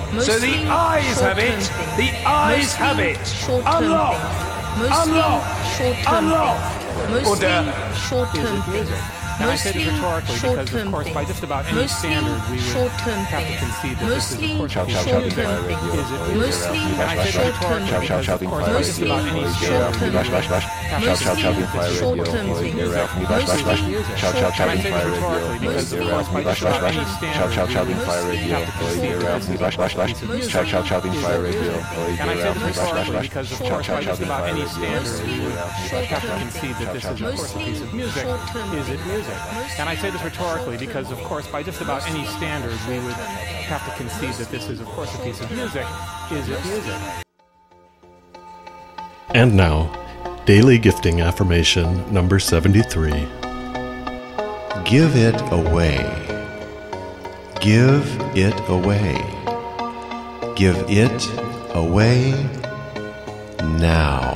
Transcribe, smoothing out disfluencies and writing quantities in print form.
So the eyes have it. The eyes have it. Unlock. Unlock. Unlock. Mostly short-term things. And I say this rhetorically because, of course, by just about any standard, we would have to concede that this is, of course, a piece of music. Is it music? And I say this rhetorically because, of course, by just about any standard, we would have to concede that this is, of course, a piece of music. And I say this rhetorically because, of course, by just about any standard, we would have to concede that this is, of course, a piece of music. And I say this rhetorically because, of course, by just about any standard, we would have to concede that this is, of course, a piece of music. Is it music? And I say this rhetorically because, of course, by just about any standard, we would have to concede that this is, of course, a piece of music. Is it music? And now, Daily Gifting Affirmation number 73. Give it away. Give it away. Give it away now.